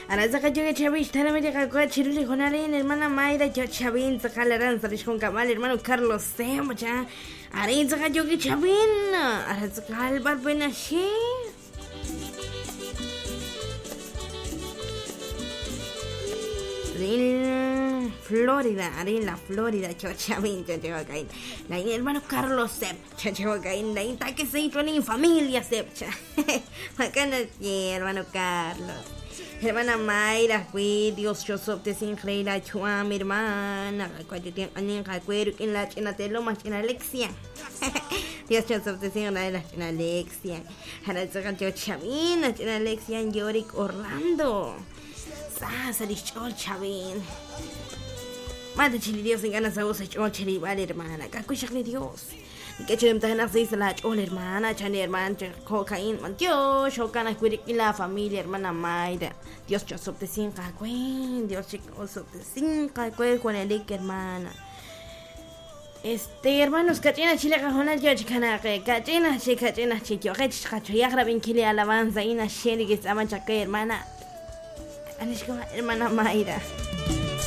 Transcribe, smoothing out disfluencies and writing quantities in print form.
Arazaca yo que Chavis, Taramete Cacoa, Chiruli Jonarin, hermana Mayra, yo Chavin, Zacalaran, Salish con Cabal, hermano Carlos Semocha, Arinzaca yo que Chavin, Arazacal Barbenashi. Florida, la Florida, Chavin, Chachacain, la hermano Carlos Sep, Chachacain, la Intaque se en familia Sepcha, Macana, hermano Carlos. Hermana Mayra, fui Dios yo te sin creer chua mi hermana, cuando tiene anin cacuero en la china te lo más china Alexia. Dios yo te sin la china Alexia. Ahora se cantó Chavin, la china Alexia en Yorick Orlando. Salichol Chavin. Madre chili Dios en ganas a vos echó chili vale hermana, cacuchale Dios. Que chum tahana seis la hola hermana, chani hermana, cocaína, Dios, chocana y la familia hermana Mayra. Dios yo soy de cinco cuen, Dios chico soy de cinco cuen con el hermana. Hermanos, cachina chile cajona yo chicana que cachina chico, cacho ya grabin kile alabanza y na sheri que estaban chaque hermana. Anishko hermana Mayra.